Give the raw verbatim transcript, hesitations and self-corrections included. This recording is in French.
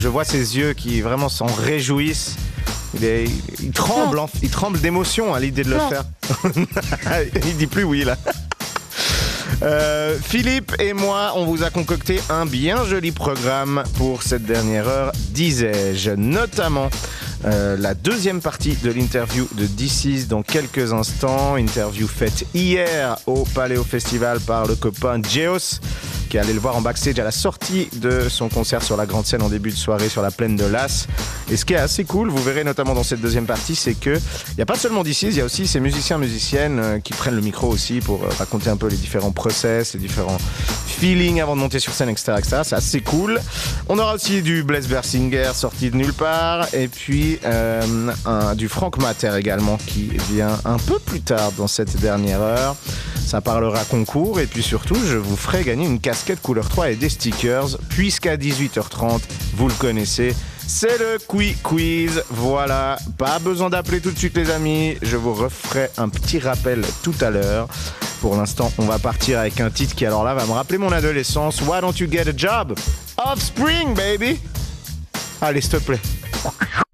Je vois ses yeux qui vraiment s'en réjouissent. Il, est, il tremble, hein, il tremble d'émotion à l'idée de le Non. faire. Il dit plus oui là. Euh, Philippe et moi, on vous a concocté un bien joli programme pour cette dernière heure, disais-je. Notamment euh, la deuxième partie de l'interview de D C dans quelques instants. Interview faite hier au Paléo Festival par le copain Geos, qui est allé le voir en backstage à la sortie de son concert sur la grande scène en début de soirée sur la plaine de Las. Et ce qui est assez cool, vous verrez notamment dans cette deuxième partie, c'est que il n'y a pas seulement D C, il y a aussi ces musiciens, musiciennes euh, qui prennent le micro aussi pour euh, raconter un peu les différents process, les différents feelings avant de monter sur scène, et cetera, et cetera. C'est assez cool. On aura aussi du Blaise Bersinger sorti de nulle part, et puis euh, un, du Frank Mater également qui vient un peu plus tard dans cette dernière heure. Ça parlera concours, et puis surtout, je vous ferai gagner une casquette couleur trois et des stickers, puisqu'à dix-huit heures trente, vous le connaissez, c'est le Qui Quiz. Voilà, pas besoin d'appeler tout de suite les amis, je vous referai un petit rappel tout à l'heure. Pour l'instant, on va partir avec un titre qui, alors là, va me rappeler mon adolescence. Why don't you get a job? Offspring, baby! Allez, s'il te plaît.